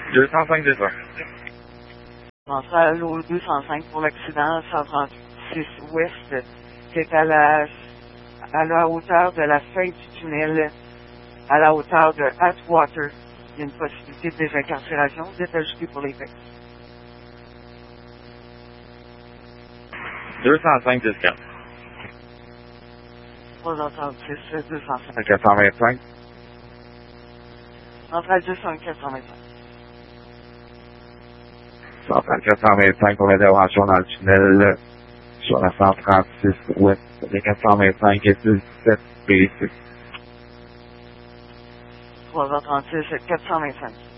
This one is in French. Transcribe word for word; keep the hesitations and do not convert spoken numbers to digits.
deux cent cinq descend. Entrée à l'eau deux cent cinq pour l'accident cent trente-six ouest, qui est à la, à la hauteur de la fin du tunnel, à la hauteur de Atwater. Il y a une possibilité de désincarcération. Vous êtes ajouté pour les faits. deux cent cinq descend. trois cent trente-six, deux cent cinq. quatre cent vingt-cinq. Entrée à deux cent quatre cent vingt-cinq. Centrale quatre cent vingt-cinq pour l'intervention dans le tunnel sur la cent trente-six ouest. Les quatre cent vingt-cinq et dix-sept P C. trois cent trente-six, quatre cent vingt-cinq.